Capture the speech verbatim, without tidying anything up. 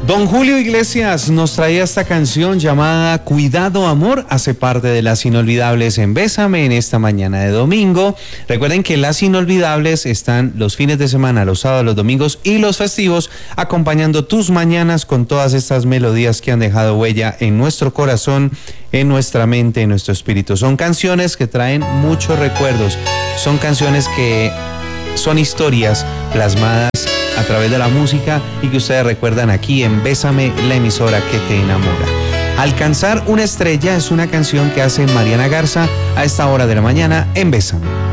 Don Julio Iglesias nos traía esta canción llamada Cuidado Amor, hace parte de Las Inolvidables en Bésame en esta mañana de domingo. Recuerden que Las Inolvidables están los fines de semana, los sábados, los domingos y los festivos, acompañando tus mañanas con todas estas melodías que han dejado huella en nuestro corazón, en nuestra mente, en nuestro espíritu. Son canciones que traen muchos recuerdos, son canciones que son historias plasmadas a través de la música y que ustedes recuerdan aquí en Bésame, la emisora que te enamora. Alcanzar una estrella es una canción que hace Mariana Garza a esta hora de la mañana en Bésame.